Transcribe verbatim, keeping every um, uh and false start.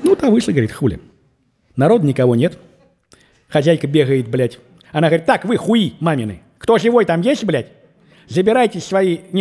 Ну, там вышли, говорит, хули. Народ никого нет. Хозяйка бегает, блядь. Она говорит, так, вы хуи мамины. Кто живой там есть, блядь? Забирайте свои...